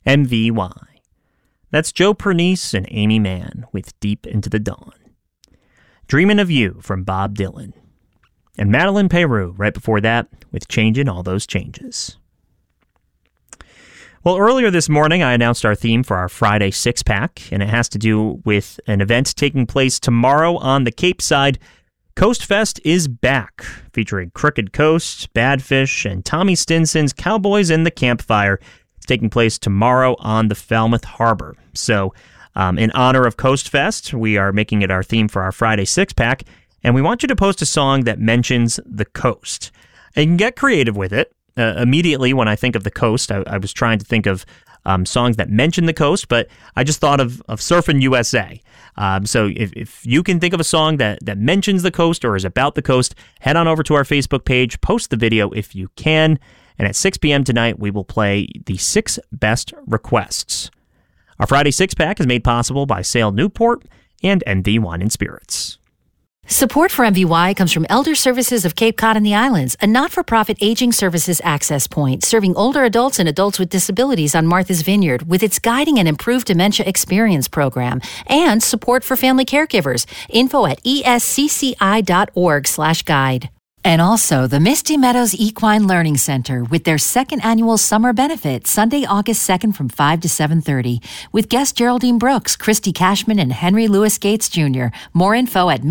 MVY. That's Joe Pernice and Amy Mann with Deep Into the Dawn. Dreamin' of You from Bob Dylan. And Madeline Peru right before that with Changin' All Those Changes. Well, earlier this morning, I announced our theme for our Friday six-pack, and it has to do with an event taking place tomorrow on the Cape Side. Coast Fest is back, featuring Crooked Coast, Badfish, and Tommy Stinson's Cowboys in the Campfire. It's taking place tomorrow on the Falmouth Harbor. So, in honor of Coast Fest, we are making it our theme for our Friday six-pack, and we want you to post a song that mentions the coast. And you can get creative with it. Immediately, when I think of the coast, I was trying to think of songs that mention the coast, but I just thought of Surfin' USA. So if you can think of a song that mentions the coast or is about the coast, head on over to our Facebook page, post the video if you can, and at 6 p.m. tonight, we will play the 6 best requests. Our Friday six-pack is made possible by Sail Newport and MV Wine & Spirits. Support for MVY comes from Elder Services of Cape Cod and the Islands, a not-for-profit aging services access point serving older adults and adults with disabilities on Martha's Vineyard with its Guiding and Improved Dementia Experience program, and support for family caregivers. Info at escci.org/guide. And also the Misty Meadows Equine Learning Center with their second annual summer benefit, Sunday, August 2nd from 5 to 7:30, with guests Geraldine Brooks, Christy Cashman, and Henry Louis Gates Jr. More info at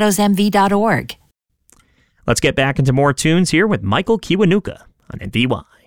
mistymeadowsmv.org. Let's get back into more tunes here with Michael Kiwanuka on MVY.